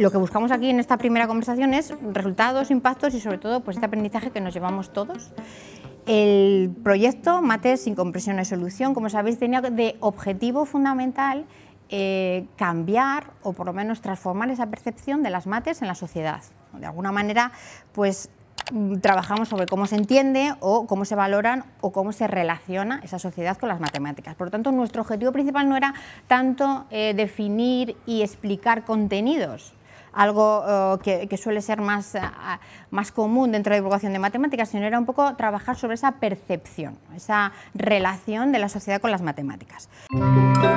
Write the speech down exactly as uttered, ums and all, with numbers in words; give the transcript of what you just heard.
lo que buscamos aquí en esta primera conversación es resultados, impactos y sobre todo pues este aprendizaje que nos llevamos todos. El proyecto Mates sin compresión y solución, como sabéis, tenía de objetivo fundamental eh, cambiar o por lo menos transformar esa percepción de las mates en la sociedad. De alguna manera, pues trabajamos sobre cómo se entiende o cómo se valoran o cómo se relaciona esa sociedad con las matemáticas. Por lo tanto, nuestro objetivo principal no era tanto eh, definir y explicar contenidos, algo uh, que, que suele ser más, uh, más común dentro de la divulgación de matemáticas, sino era un poco trabajar sobre esa percepción, esa relación de la sociedad con las matemáticas.